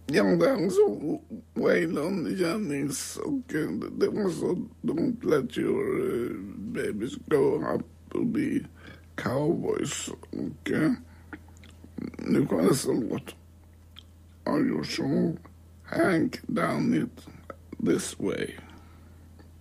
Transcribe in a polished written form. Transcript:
young dogs Waylon Jennings och det var så Don't let your babies grow up och be cowboys och nu kommer nästa låt. Are you sure? Hank down it this way.